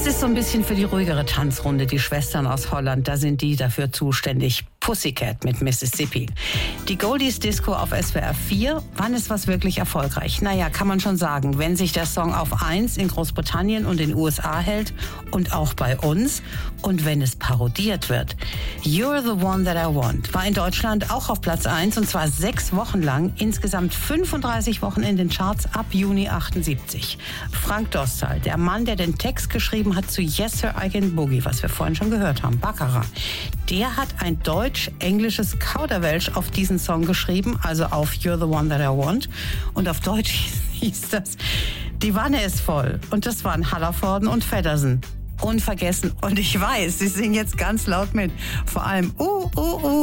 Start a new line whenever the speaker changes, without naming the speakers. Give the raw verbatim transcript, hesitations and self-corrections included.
Das ist so ein bisschen für die ruhigere Tanzrunde, die Schwestern aus Holland, da sind die dafür zuständig. Pussycat mit Mississippi. Die Goldies Disco auf S W R vier, wann ist was wirklich erfolgreich? Naja, kann man schon sagen, wenn sich der Song auf eins in Großbritannien und den U S A hält und auch bei uns und wenn es parodiert wird. You're the One That I Want war in Deutschland auch auf Platz eins und zwar sechs Wochen lang, insgesamt fünfunddreißig Wochen in den Charts ab Juni achtundsiebzig. Frank Dostal, der Mann, der den Text geschrieben hat zu Yes Sir I Can Boogie, was wir vorhin schon gehört haben, Baccarat, der hat ein deutsch-englisches Kauderwelsch auf diesen Song geschrieben, also auf You're the One That I Want. Und auf Deutsch hieß das, die Wanne ist voll. Und das waren Hallervorden und Feddersen. Unvergessen. Und ich weiß, sie singen jetzt ganz laut mit. Vor allem, uh, uh, uh.